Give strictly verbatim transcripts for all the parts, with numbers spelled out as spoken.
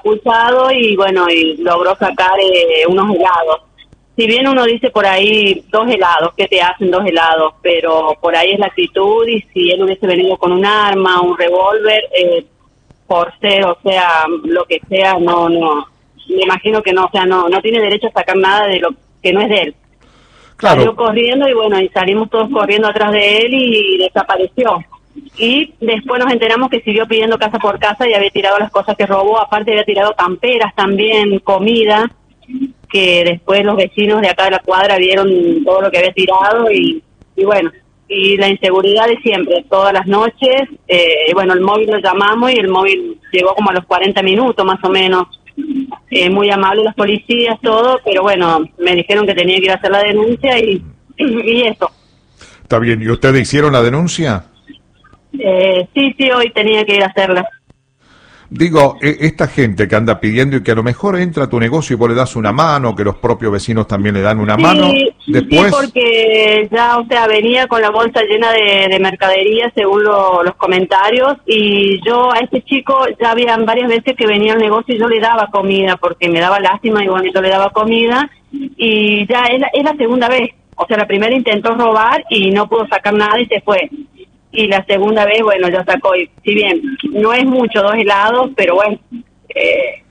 expulsado y bueno, y logró sacar eh, unos helados. Si bien uno dice por ahí dos helados, ¿qué te hacen dos helados? Pero por ahí es la actitud, y si él hubiese venido con un arma, un revólver, eh, por ser, o sea, lo que sea, no, no, me imagino que no, o sea, no, no tiene derecho a sacar nada de lo que no es de él. Claro. Salió corriendo y bueno, y salimos todos corriendo atrás de él y desapareció. Y después nos enteramos que siguió pidiendo casa por casa y había tirado las cosas que robó, aparte había tirado camperas también, comida, que después los vecinos de acá de la cuadra vieron todo lo que había tirado y, y bueno, y la inseguridad de siempre, todas las noches, eh, bueno, el móvil lo llamamos y el móvil llegó como a los cuarenta minutos más o menos, eh, muy amable los policías, todo, pero bueno, me dijeron que tenía que ir a hacer la denuncia y, y eso. Está bien, ¿y ustedes hicieron la denuncia? Eh, sí, sí, hoy tenía que ir a hacerla. Digo, eh, esta gente que anda pidiendo y que a lo mejor entra a tu negocio y vos le das una mano, que los propios vecinos también le dan una sí, mano, después... Sí, porque ya, o sea, venía con la bolsa llena de, de mercadería, según lo, los comentarios, y yo a este chico ya habían varias veces que venía al negocio y yo le daba comida, porque me daba lástima y bueno, yo le daba comida, y ya es la, es la segunda vez. O sea, la primera intentó robar y no pudo sacar nada y se fue. Y la segunda vez, bueno, ya sacó, y si bien no es mucho, dos helados, pero bueno, eh,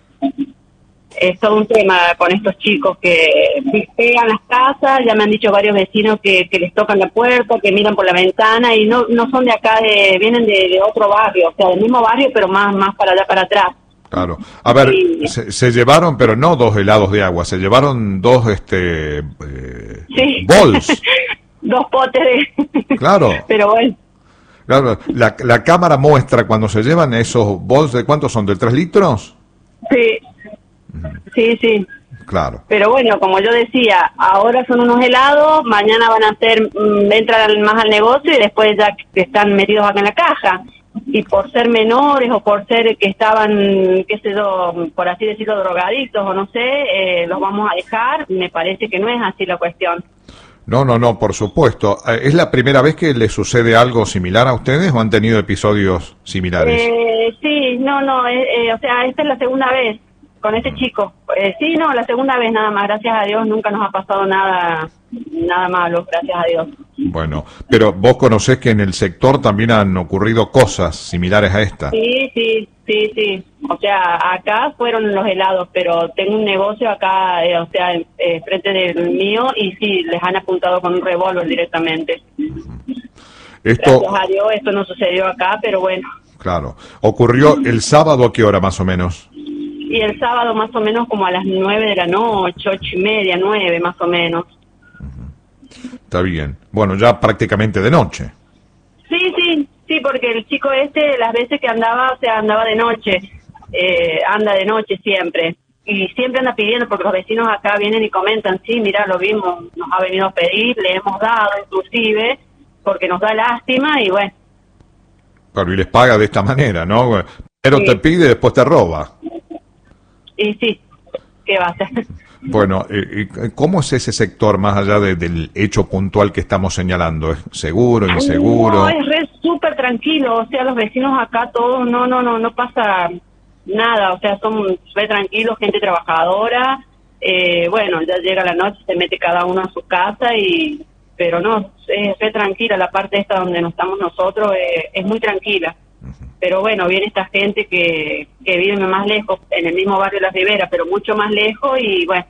es todo un tema con estos chicos que pegan las casas. Ya me han dicho varios vecinos que, que les tocan la puerta, que miran por la ventana, y no no son de acá, de vienen de, de otro barrio, o sea, del mismo barrio, pero más más para allá, para atrás. Claro. A ver, Sí. se, se llevaron, pero no dos helados de agua, se llevaron dos, este, eh, Sí. bols. Dos potes de... Claro. Pero bueno. Claro, la, la cámara muestra cuando se llevan esos bols, ¿de cuántos son? ¿De tres litros? Sí, sí, sí. Claro. Pero bueno, como yo decía, ahora son unos helados, mañana van a ser, mmm, entran más al negocio y después ya que están metidos acá en la caja. Y por ser menores o por ser que estaban, qué sé yo, por así decirlo, drogadictos o no sé, eh, los vamos a dejar. Me parece que no es así la cuestión. No, no, no, por supuesto. ¿Es la primera vez que le sucede algo similar a ustedes o han tenido episodios similares? Eh, sí, no, no, eh, eh, o sea, esta es la segunda vez con este chico. Eh, sí, no, la segunda vez nada más, gracias a Dios, nunca nos ha pasado nada nada malo, gracias a Dios. Bueno, pero vos conocés que en el sector también han ocurrido cosas similares a esta. Sí, sí, sí, sí. O sea, acá fueron los helados, pero tengo un negocio acá, eh, o sea, eh, frente del mío, y sí, les han apuntado con un revólver directamente. Esto, Gracias a Dios, esto no sucedió acá, pero bueno. claro, ocurrió el sábado, ¿a qué hora más o menos? Y el sábado más o menos como a las nueve de la noche, ocho y media, nueve más o menos. Está bien. Bueno, ya prácticamente de noche. Sí, sí, sí, porque el chico este, las veces que andaba, o sea, andaba de noche, eh, anda de noche siempre. Y siempre anda pidiendo, porque los vecinos acá vienen y comentan, sí, mira, lo vimos, nos ha venido a pedir, le hemos dado inclusive, porque nos da lástima y bueno. Claro, y les paga de esta manera, ¿no? Primero Sí. te pide, después te roba. Y sí, ¿qué va a hacer? Bueno, eh, eh, ¿cómo es ese sector más allá de, del hecho puntual que estamos señalando? ¿Es seguro, inseguro? No, es re súper tranquilo, o sea, los vecinos acá todos, no, no, no, no pasa nada, o sea, son re tranquilos, gente trabajadora, eh, bueno, ya llega la noche, se mete cada uno a su casa, y pero no, es re tranquila, la parte esta donde no estamos nosotros eh, es muy tranquila. Pero bueno, viene esta gente que, que vive más lejos, en el mismo barrio de Las Riberas, pero mucho más lejos, y bueno,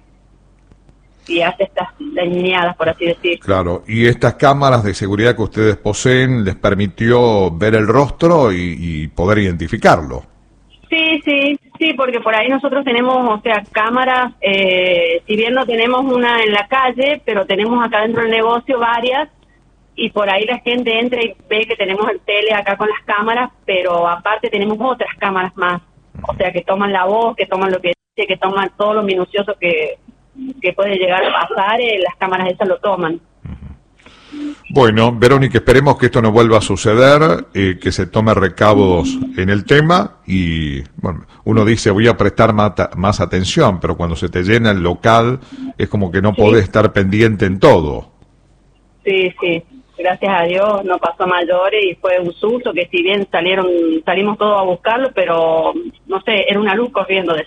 y hace estas dañadas, por así decir. Claro, y estas cámaras de seguridad que ustedes poseen les permitió ver el rostro y, y poder identificarlo. Sí, sí, sí, porque por ahí nosotros tenemos, o sea, cámaras, eh, si bien no tenemos una en la calle, pero tenemos acá dentro del negocio varias, y por ahí la gente entra y ve que tenemos el tele acá con las cámaras, pero aparte tenemos otras cámaras más, o sea, que toman la voz, que toman lo que dice, que toman todo lo minucioso que, que puede llegar a pasar, eh, las cámaras esas lo toman. Bueno, Verónica, esperemos que esto no vuelva a suceder, eh, que se tome recaudos en el tema y, bueno, uno dice voy a prestar mata, más atención, pero cuando se te llena el local es como que no Sí. podés estar pendiente en todo. Sí, sí, gracias a Dios no pasó a mayores y fue un susto que si bien salieron, salimos todos a buscarlo, pero no sé, era una luz corriendo de